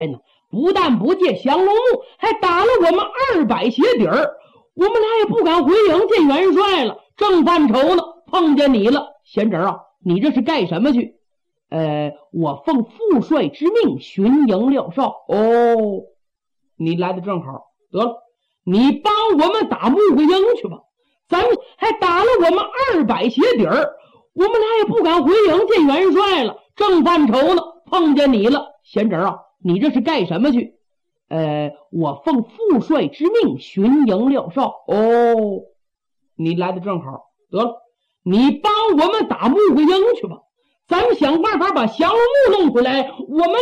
呢，不但不借降龙木，还打了我们200鞋底儿。我们俩也不敢回营见元帅了，正犯愁呢，碰见你了。贤侄啊，你这是干什么去？我奉副帅之命巡营廖少。哦，你来的正好，得了，你帮我们打穆桂英去吧。咱们还打了我们200鞋底儿，我们俩也不敢回营见元帅了，正犯愁呢，碰见你了。贤侄啊，你这是干什么去？我奉副帅之命巡营廖少。哦，你来的正好，得了，你帮我们打穆桂英去吧。咱们想办法把降龙木弄回来，我们